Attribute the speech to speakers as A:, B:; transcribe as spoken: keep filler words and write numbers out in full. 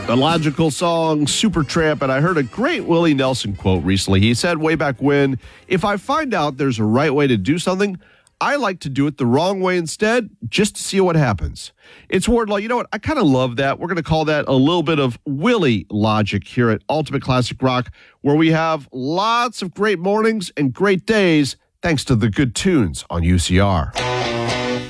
A: The Logical song, Supertramp, and I heard a great Willie Nelson quote recently. He said way back when, if I find out there's a right way to do something, I like to do it the wrong way instead, just to see what happens. It's Wardlaw. You know what? I kind of love that. We're going to call that a little bit of Willie logic here at Ultimate Classic Rock, where we have lots of great mornings and great days thanks to the good tunes on U C R.